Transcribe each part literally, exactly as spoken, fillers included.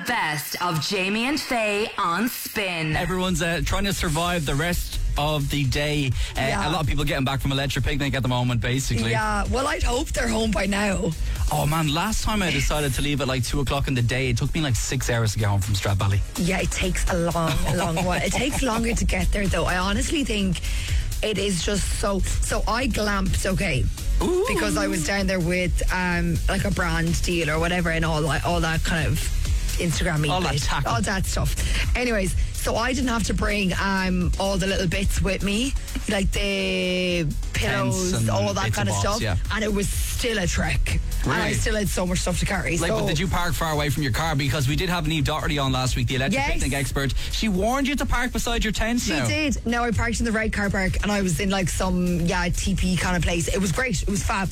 best of Jamie and Faye on Spin. Everyone's uh, trying to survive the rest of the day. Uh, Yeah. A lot of people getting back from a Electric Picnic at the moment, basically. Yeah, well, I'd hope they're home by now. Oh man, last time I decided to leave at like two o'clock in the day, it took me like six hours to get home from Stradbally. Yeah, it takes a long, a long while. It takes longer to get there, though. I honestly think it is just so. So I glamped, okay, Ooh. because I was down there with um like a brand deal or whatever, and all that, all that kind of Instagram, All that tackle. all that stuff. Anyways, so I didn't have to bring um all the little bits with me, like the pillows, and all that bits kind and of bobs, stuff, yeah. and it was still a trek. And I Really? still had so much stuff to carry. Like, so but did you park far away from your car? Because we did have Niamh Doherty on last week, the Electric Yes. Picnic expert. She warned you to park beside your tent She now. did. No, I parked in the right car park and I was in like some, yeah, T P kind of place. It was great. It was fab.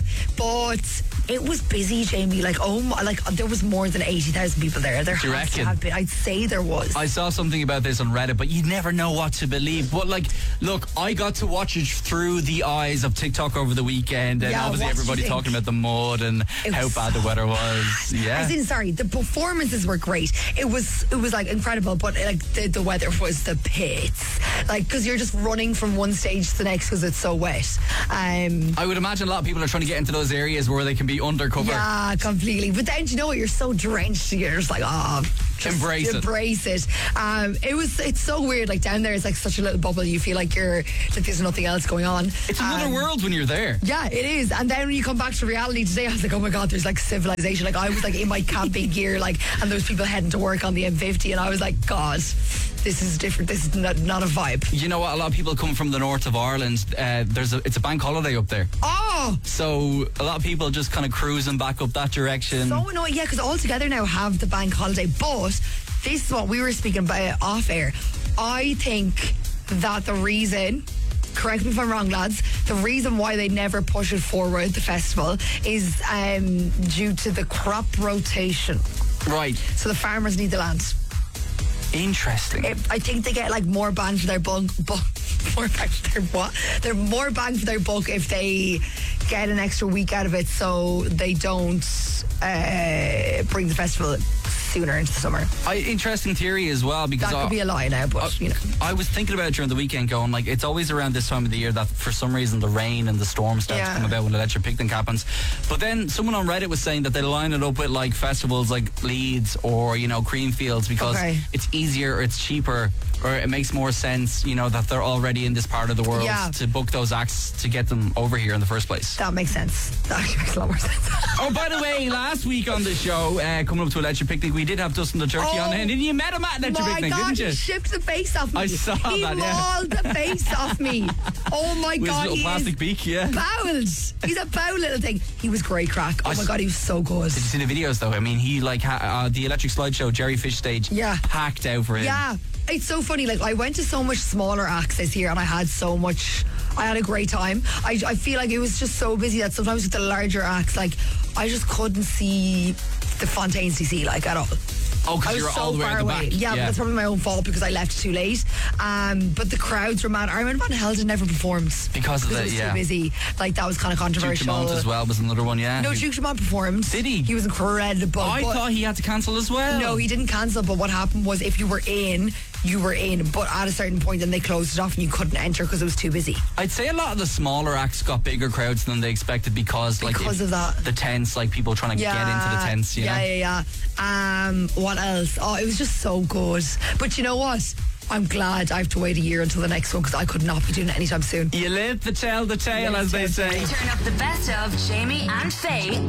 But it was busy, Jamie. Like, oh my, like there was more than eighty thousand people there. There Do you has to reckon? have been. I'd say there was. I saw something about this on Reddit, but you never know what to believe. But like, look, I got to watch it through the eyes of TikTok over the weekend, and Yeah, obviously what did you everybody think? talking about the mud and It how was bad the weather was. Yeah. As in, sorry, the performances were great. It was, it was like incredible, but like the, the weather was the pits. Like, because you're just running from one stage to the next because it's so wet. Um, I would imagine a lot of people are trying to get into those areas where they can be undercover. Yeah, completely. But then, you know what? You're so drenched. You're just like, oh, just Embrace it. Embrace it. Um, it was. It's so weird. Like down there, it's like such a little bubble. You feel like you're like there's nothing else going on. It's another Um, world when you're there. Yeah, it is. And then when you come back to reality today, I was like, oh my God, there's like civilization. Like I was like in my camping gear, like, and there was people heading to work on the M fifty, and I was like, God, this is different. This is not, not a vibe. You know what? A lot of people come from the north of Ireland. Uh, there's a, it's a bank holiday up there. Oh, So a lot of people just kind of cruising back up that direction. so annoying. Yeah, because all together now have the bank holiday. But this is what we were speaking about off air. I think that the reason, correct me if I'm wrong, lads, the reason why they never push it forward, the festival, is um, due to the crop rotation. Right. So the farmers need the land. Interesting. It, I think they get like more bang for their buck. Bu- more bang for their what? They're more bang for their buck if they get an extra week out of it, so they don't uh, bring the festival sooner into the summer. I, interesting theory as well, because That I, could be a lie now, but I, you know. I was thinking about it during the weekend, going like it's always around this time of the year that for some reason the rain and the storm start Yeah. to come about when Electric Picnic happens. But then someone on Reddit was saying that they line it up with like festivals like Leeds or, you know, Creamfields, because Okay. it's easier, it's cheaper, or it makes more sense, you know, that they're already in this part of the world Yeah. to book those acts to get them over here in the first place. That makes sense. That actually makes a lot more sense. Oh, by the way, last week on the show, uh, coming up to Electric Picnic, we did have Dustin the Turkey Oh, on, and you met him at Electric My Picnic, God, didn't you? he shipped the face off me. I saw he that, yeah. mauled the face off me. Oh my With his God, little he plastic is beak, yeah. bowled. He's a bow little thing. He was great crack. Oh I my s- God, he was so good. Did you see the videos though? I mean, he like ha- uh, the Electric Slideshow Jerry Fish stage, Yeah. packed out for him. Yeah, it's so funny. Like I went to so much smaller acts this year, and I had so much. I had a great time. I, I feel like it was just so busy that sometimes with the larger acts, like I just couldn't see the Fontaines D C like at all. Oh, I because was you were so all the way far at the away. back. Yeah, but that's probably my own fault because I left too late. Um, but the crowds were mad. Armin van Helden never performed Because of it the- was yeah. too busy. Like that was kind of Duke controversial. Dumont as well was another one, yeah. No, He- Duke Dumont performed. Did he? He was incredible. I but- thought he had to cancel as well. No, he didn't cancel, but what happened was if you were in, you were in, but at a certain point then they closed it off and you couldn't enter because it was too busy. I'd say a lot of the smaller acts got bigger crowds than they expected because, like, Because if- of that. the tents, like people trying to get into the tents. You yeah, know? yeah, yeah. Um, what else? Oh, it was just so good. But you know what? I'm glad I have to wait a year until the next one because I could not be doing it anytime soon. You live to tell the tale, Live as to they tell the say. tale. Turn up the best of Jamie and Faye